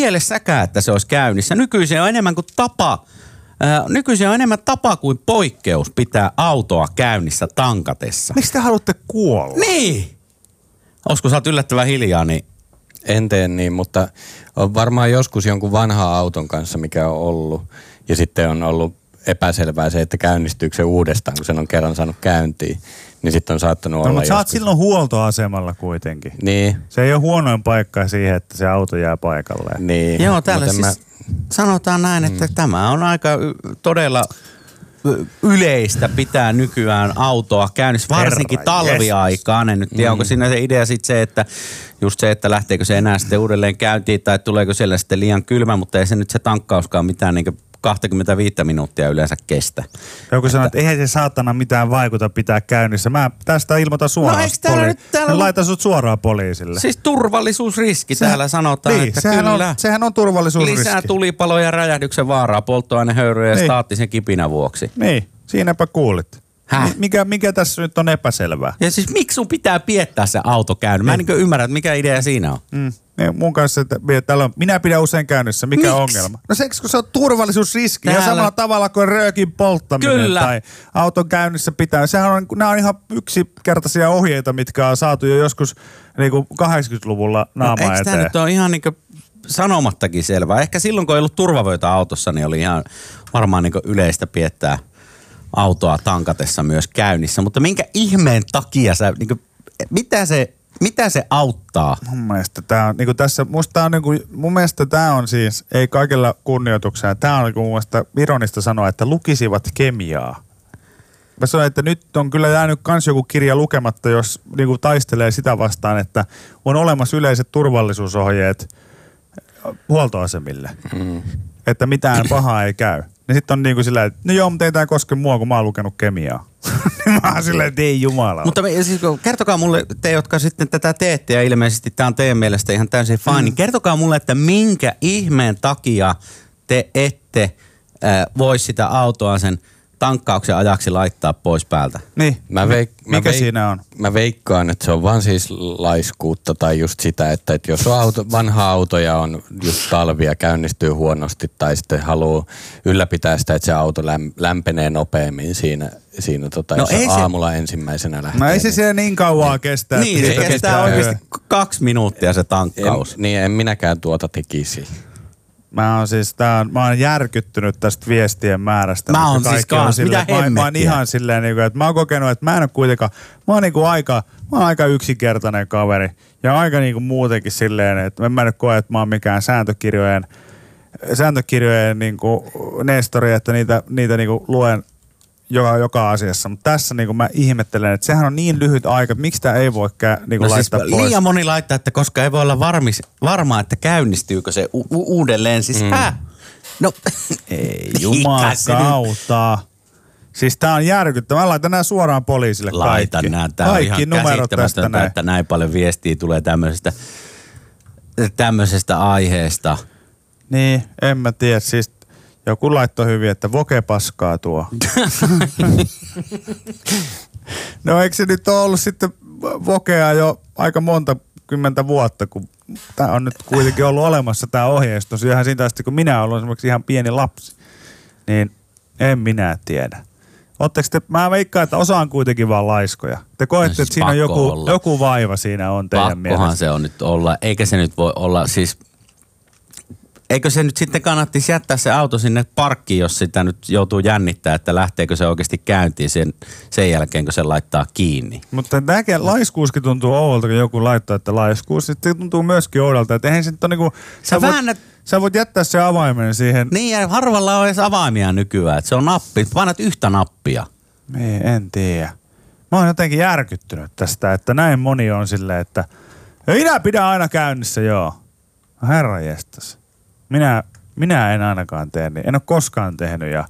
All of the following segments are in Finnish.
mielessäkään, että se olisi käynnissä. Nykyisin on enemmän tapa kuin poikkeus pitää autoa käynnissä tankatessa. Miksi te haluatte kuolla? Niin! Olisiko sä oot yllättävän hiljaa, niin... En tee niin, mutta on varmaan joskus jonkun vanhan auton kanssa, mikä on ollut. Ja sitten on ollut epäselvää se, että käynnistyykö se uudestaan, kun sen on kerran saanut käyntiin. Niin sitten on saattanut olla mutta sä oot joskus. silloin huoltoasemalla kuitenkin. Niin. Se ei ole huonoin paikka siihen, että se auto jää paikalleen. Niin. Joo, täällä siis sanotaan näin, että tämä on aika todella yleistä pitää nykyään autoa käynnissä, varsinkin talviaikaan. En nyt tiedä, onko siinä se idea sitten se, että just se, että lähteekö se enää sitten uudelleen käyntiin tai tuleeko siellä sitten liian kylmä, mutta ei se nyt se tankkauskaan mitään niin 25 minuuttia yleensä kestä. Joku sanoo, että eihän se saatana mitään vaikuta pitää käynnissä. Mä tästä ilmoitan suoraan. No laitan sut suoraan poliisille. Siis turvallisuusriski täällä sanotaan, niin, että kyllä. Sehän on turvallisuusriski. Lisää tulipaloja ja räjähdyksen vaaraa polttoainehöyryjä ja staattisen kipinän vuoksi. Niin, siinäpä kuulit. Mikä tässä nyt on epäselvää? Ja siis miksi sun pitää piettää se auto käynnin? Mä en niin ymmärrä, että mikä idea siinä on. Mun kanssa, että minä pidän usein käynnissä. Mikä ongelma? No se, kun se on turvallisuusriski. Ja samalla tavalla kuin röökin polttaminen tai auton käynnissä pitää. Nämä on ihan yksinkertaisia ohjeita, mitkä on saatu jo joskus niin kuin 80-luvulla naama eteen. Eikö tämä nyt ole ihan niin kuin sanomattakin selvää? Ehkä silloin, kun ei ollut turvavöitä autossa, niin oli ihan varmaan niin kuin yleistä piettää autoa tankatessa myös käynnissä. Mutta minkä ihmeen takia sä, niin kuin, mitä se auttaa? Mun mielestä tämä on, niin kuin tässä, mun mielestä tämä on siis, ei kaikella kunnioituksella, tämä on niin kuin mun mielestä ironista sanoa, että lukisivat kemiaa. Mä sanoin, että nyt on kyllä jäänyt kans joku kirja lukematta, jos niin kuin taistelee sitä vastaan, että on olemassa yleiset turvallisuusohjeet huoltoasemille. Että mitään pahaa ei käy. Niin sitten on niin kuin sillä, että no joo, mutta ei tämä koske mua, kun mä oon lukenut kemiaa. Mä oon silleen, että ei jumala. Mutta siis, kertokaa mulle, te jotka sitten tätä teette, ja ilmeisesti tämä on teidän mielestä ihan täysin fine, niin kertokaa mulle, että minkä ihmeen takia te ette voi sitä autoa sen tankkauksen ajaksi laittaa pois päältä. Niin, mikä siinä on? Mä veikkaan, että se on vaan siis laiskuutta tai just sitä, että jos on vanha auto ja on just talvia käynnistyy huonosti tai sitten haluaa ylläpitää sitä, että se auto lämpenee nopeammin siinä jos on aamulla ensimmäisenä lähtee. No ei se siellä niin kauaa kestää. Niin, se kestää oikeasti 2 minuuttia se tankkaus. En minäkään tuota tekisi. Mä oon järkyttynyt tästä viestien määrästä. Mä oon siis kans, mitä hemmettiä. Mä oon ihan silleen, että mä oon kokenut, että mä en ole kuitenkaan, mä oon aika yksinkertainen kaveri. Ja aika niinku muutenkin silleen, että mä en nyt koe, että mä oon mikään sääntökirjojen niinku nestori, että niitä niinku luen joka asiassa. Mutta tässä niinku mä ihmettelen, että sehän on niin lyhyt aika, että miksi tää ei voi niinku laittaa siis pois. Liian moni laittaa, että koska ei voi olla Varmaa, että käynnistyykö se uudelleen. Siis No ei jumakauta. Siis tää on järkyttävää. Mä laitan nää suoraan poliisille kaikki. Laitan nää. Tää on ihan käsittämätöntä, että näin paljon viestiä tulee tämmöisestä aiheesta. Niin, en mä tiedä. Siis joku laittoi hyvin, että voke paskaa tuo. No eikö se nyt ole ollut sitten vokea jo aika monta kymmentä vuotta, kun tää on nyt kuitenkin ollut olemassa tää ohjeistus. Ihan siitä asti, kun minä olen esimerkiksi ihan pieni lapsi, niin en minä tiedä. Mä veikkaan, että osa on kuitenkin vaan laiskoja. Te koette, siis että siinä on joku vaiva siinä on teidän mielestä. Pakkohan se on nyt olla, eikä se nyt voi olla, siis eikö se nyt sitten kannattaisi jättää se auto sinne parkkiin, jos sitä nyt joutuu jännittää, että lähteekö se oikeasti käyntiin sen jälkeen, kun se laittaa kiinni. Mutta tämäkin laiskuuskin tuntuu oudolta, kun joku laittaa, että laiskuus. Se tuntuu myöskin oudolta, että eihän se nyt ole niinku... Sä voit jättää se avaimen siihen. Niin, ja harvalla on edes avaimia nykyään, että se on nappi. Painat yhtä nappia. En tiedä. Mä oon jotenkin järkyttynyt tästä, että näin moni on silleen, että minä pidän aina käynnissä, joo. No herranjestas. Minä en ainakaan tee niin. En ole koskaan tehnyt ja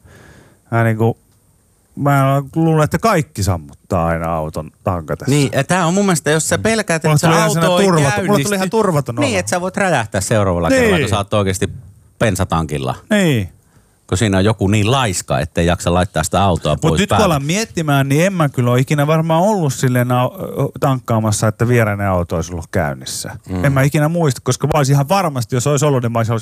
mä luulen, että kaikki sammuttaa aina auton tankatessa. Niin, tää on mun mielestä, jos sä pelkäät, että se auto ei käynnisty. Mulla tuli ihan turvaton Niin, että sä voit räjähtää seuraavalla kerralla, kun sä oot oikeasti bensatankilla. Niin. Kun siinä on joku niin laiska, ettei jaksa laittaa sitä autoa pois päältä. Mutta nyt kun ollaan miettimään, niin en mä kyllä ole ikinä varmaan ollut silleen tankkaamassa, että viereinen auto olisi ollut käynnissä. En mä ikinä muista, koska mä olisin ihan varmasti, jos olisi ollut, niin mä olisin